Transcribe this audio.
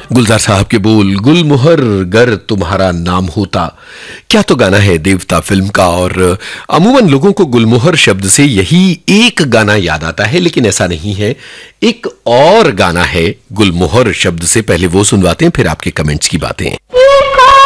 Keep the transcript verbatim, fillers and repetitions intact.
गुलजार साहब के बोल, गुलमोहर गर तुम्हारा नाम होता। क्या तो गाना है देवता फिल्म का। और अमूमन लोगों को गुलमोहर शब्द से यही एक गाना याद आता है, लेकिन ऐसा नहीं है। एक और गाना है गुलमोहर शब्द से, पहले वो सुनवाते हैं फिर आपके कमेंट्स की बातें।